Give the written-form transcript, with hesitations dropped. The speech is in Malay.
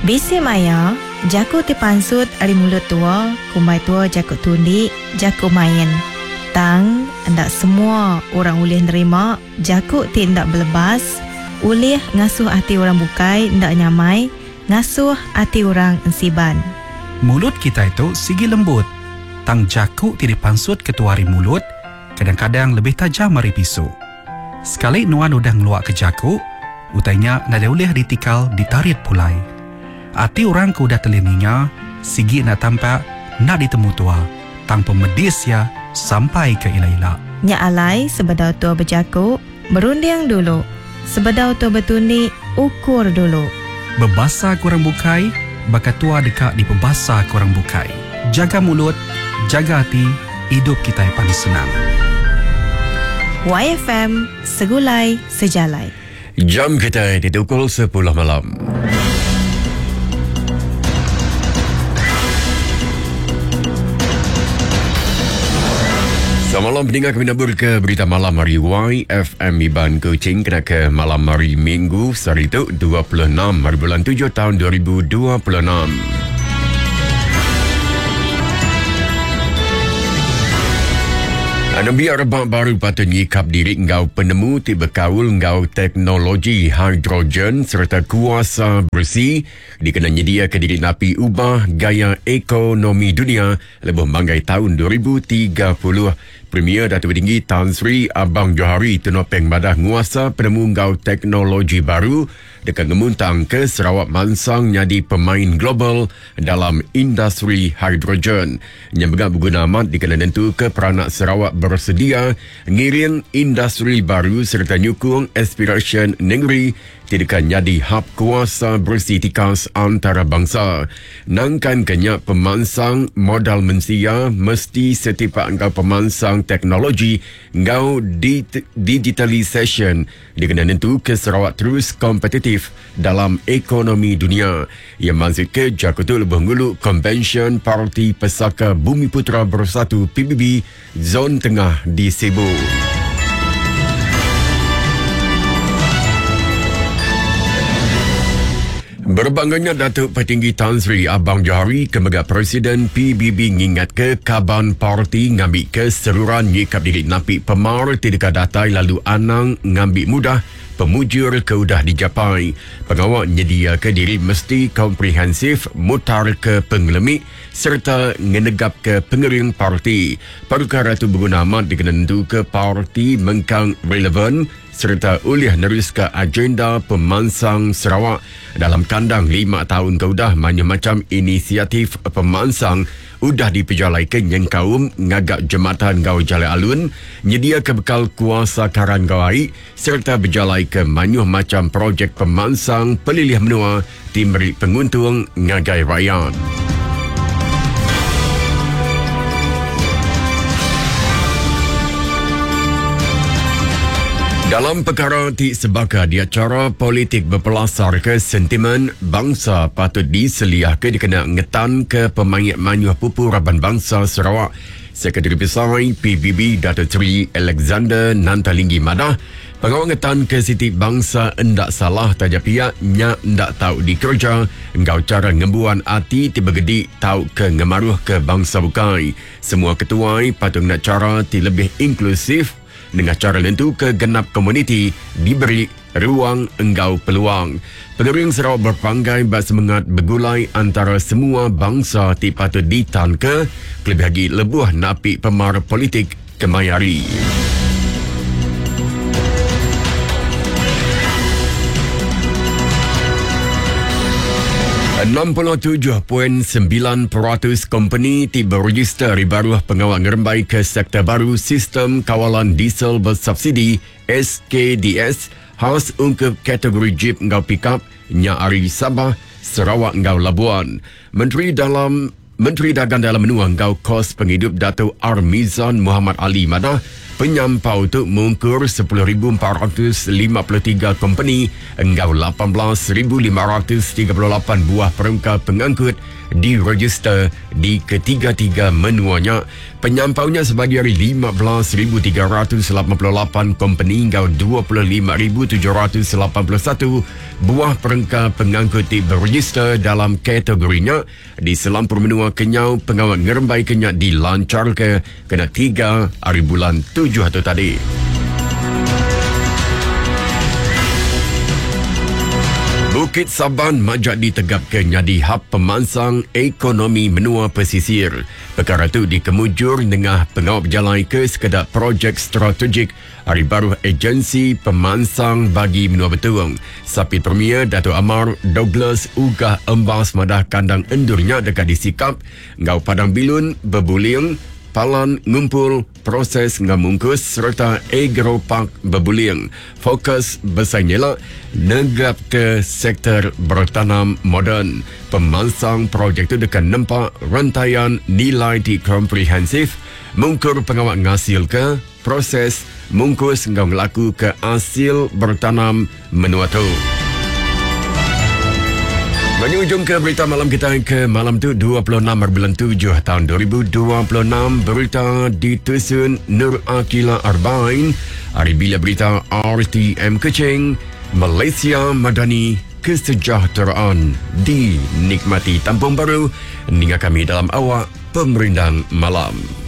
Bisi maya, jaku ti pansut ari mulut tua, kumbai tua jaku tundi, jaku main. Tang, ndak semua orang boleh nerima, jaku ti ndak belebas, ulih ngasuh hati orang bukai, ndak nyamai, ngasuh hati orang ensiban. Mulut kita itu sigi lembut. Tang jaku ti dipansut ketuari mulut, kadang-kadang lebih tajam dari pisau. Sekali nuan udah ngeluak ke jaku, utainya nada boleh ditikal ditarit pulai. Hati orang ku udah telininya, sigi nak tampak nak ditemu tua, tang pemedis ya sampai ke ila-ila. Nya alai sebedau tua berjaku, berunding dulu. Sebedau tua bertundi, ukur dulu. Bebasa kurang bukai, bakat tua dekat di pebasa kurang bukai. Jaga mulut, jaga hati, hidup kita yang paling senang. YFM, segulai, sejalai. Jam kita di pukul 10 malam. Selamat malam pendengar, kami nabur ke berita malam hari YFM Iban Kuching kena ke malam hari Minggu hari itu 26 hari bulan 7 tahun 2026. Anda biar rebak baru patut nyikap diri ngau penemu tiba kaul ngau teknologi hidrogen serta kuasa bersih dikena nyedia ke diri napi ubah gaya ekonomi dunia lebih manggai tahun 2030. Premier Datuk Tinggi Tan Sri Abang Johari Tunopeng Madah nguasa penemu ngau teknologi baru dekat ngemuntang ke Sarawak Mansang jadi pemain global dalam industri hidrogen. Yang berguna amat dikena nentu ke peranak Sarawak bersedia ngiring industri baru serta nyukung aspiration negeri tidak jadi hub kuasa bersih tikas antarabangsa. Nangkan kenyak pemansang modal mensia mesti setiap engkau pemansang teknologi ngau digitalisation dikena nentu ke Sarawak terus kompetitif dalam ekonomi dunia. Yang maksud ke Jakarta lebih ngulu Convention Parti Pesaka Bumi Putra Bersatu PBB Zon Tengah di Cebu. Berbangganya Datuk Petinggi Tan Sri Abang Johari kemegat Presiden PBB ngingat ke Kaban Parti ngambil keseluruhan nyikap diri napi pemar tidak datai lalu anang ngambil mudah pemujur ke udah dicapai. Pengawal nyedia ke diri mesti komprehensif mutar ke penglemik serta ngenegap ke pengering parti. Perkara itu berguna amat dikena tentu ke parti mengkang relevan serta ulih nerus ke agenda pemansang Sarawak dalam kandang 5 tahun ke udah macam inisiatif pemansang udah dipejalaikan yang kaum ngagak jematan gau jalai alun nyedia ke bekal kuasa karan gawai serta berjalai ke manyuh macam projek pemansang pelilih menua timri penguntung ngagai rakyat. Dalam perkara ti sebaka di acara politik berpelasar ke sentimen bangsa patut diseliah ke dikena ngetan ke pemain manyuh pupu Raban Bangsa Sarawak. Sekretari Besar PBB Datuk Seri Alexander Nantalinggi Madah pengawal ngetan ke Siti Bangsa endak salah taja pihak nya endak tahu dikerja engkau cara ngembuan hati tiba gedi tahu ke ngemaruh ke bangsa bukai. Semua ketuai patut nak cara ti lebih inklusif dengan cara lentu ke genap komuniti diberi ruang engkau peluang. Pengering Sarawak berpanggai bak semangat bergulai antara semua bangsa ti patut ditan ke lebih lagi lebuh napi pemar politik kemayari. 67.9% company tiba register ribaruh pengawal ngerembai ke sektor baru Sistem Kawalan Diesel Bersubsidi SKDS khas ungkup kategori Jeep ngau pickup nya ari Sabah, Sarawak ngau Labuan. Menteri Dagang Dalam Menua ngau kos penghidup Datuk Armizan Muhammad Ali Madah penyampau tu mengukur 10,453 company engkau 18,538 buah perangkat pengangkut diregister di ketiga-tiga menuanya. Penyampaunya sebagai 15,388 company engkau 25,781 buah perangkat pengangkut diregister dalam kategorinya. Di selampur menua kenyau pengawal ngerembai kenyak dilancar ke kena 3 hari bulan 7 itu tadi. Bukit Saban majak ditegapkan jadi hub pemansang ekonomi menua pesisir. Perkara itu dikemujur dengan pengawal berjalan ke sekadar projek strategik hari baru agensi pemansang bagi menua betuang. Sapi Premier Dato' Amar Douglas ugah embas madah kandang endurnya dekat disikap ngau Padang Bilun berbuling palan ngumpul proses ngamungkus serta agropark berbuling. Fokus bersainyalah negap ke sektor bertanam moden. Pemansang projek itu dekat nampak rantaian nilai di komprehensif mungkur pengawal ngasil ke proses mungkus ngau ngelaku ke hasil bertanam menua tu. Menyujung ke berita malam kita ke malam tu 26 bulan 7 tahun 2026. Berita ditusun Nur Akila Arbain. Hari bila berita RTM Kecing, Malaysia Madani Kesejahteraan dinikmati. Tampung baru hingga kami dalam awak pemerintah malam.